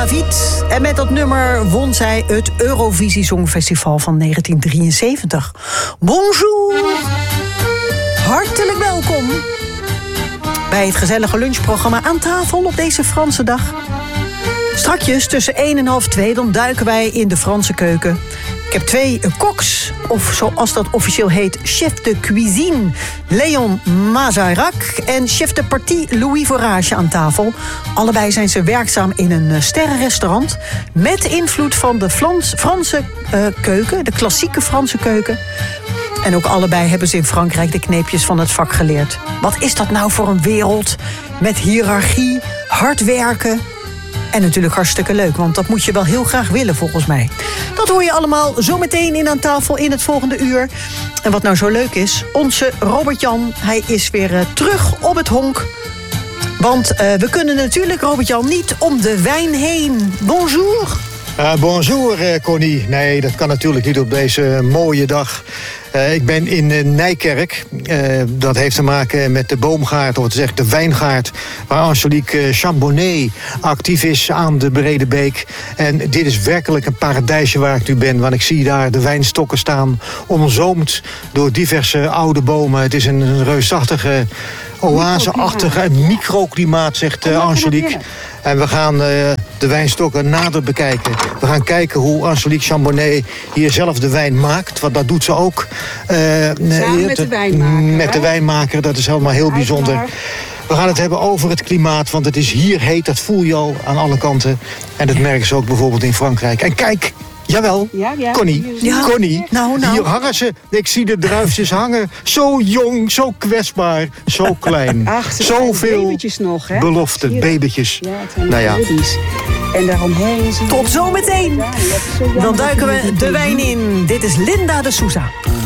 David. En met dat nummer won zij het Eurovisie Songfestival van 1973. Bonjour. Hartelijk welkom bij het gezellige lunchprogramma Aan Tafel op deze Franse dag. Strakjes tussen 1 en half 2, dan duiken wij in de Franse keuken. Ik heb 2 koks, of zoals dat officieel heet, chef de cuisine Léon Mazarac en chef de partie Louis Vorage aan tafel. Allebei zijn ze werkzaam in een sterrenrestaurant met invloed van de Franse keuken, de klassieke Franse keuken. En ook allebei hebben ze in Frankrijk de kneepjes van het vak geleerd. Wat is dat nou voor een wereld met hiërarchie, hard werken en natuurlijk hartstikke leuk, want dat moet je wel heel graag willen volgens mij. Dat hoor je allemaal zometeen in Aan Tafel in het volgende uur. En wat nou zo leuk is, onze Robert-Jan, hij is weer terug op het honk. Want we kunnen natuurlijk, Robert-Jan, niet om de wijn heen. Bonjour. Bonjour, Connie. Nee, dat kan natuurlijk niet op deze mooie dag. Ik ben in Nijkerk. Dat heeft te maken met de boomgaard, of het is echt de wijngaard, waar Angelique Chambonnet actief is aan de Brede Beek. En dit is werkelijk een paradijsje waar ik nu ben, want ik zie daar de wijnstokken staan, omzoomd door diverse oude bomen. Het is een reusachtige, oaseachtige microklimaat, zegt Angelique. En we gaan de wijnstokken nader bekijken. We gaan kijken hoe Angelique Chambonnet hier zelf de wijn maakt. Want dat doet ze ook. Samen met de wijnmaker. Met de wijnmaker, dat is helemaal heel bijzonder. We gaan het hebben over het klimaat, want het is hier heet. Dat voel je al aan alle kanten. En dat merken ze ook bijvoorbeeld in Frankrijk. En kijk, jawel, ja. Connie, Ja. Connie, Nou. hier hangen ze. Ik zie de druifjes hangen. Zo jong, zo kwetsbaar, zo klein. Zoveel babytjes nog, hè? belofte, babytjes. Ja, het zijn baby's. En daaromheen zie je... Tot zometeen. Dan duiken we de wijn in. Dit is Linda de Souza.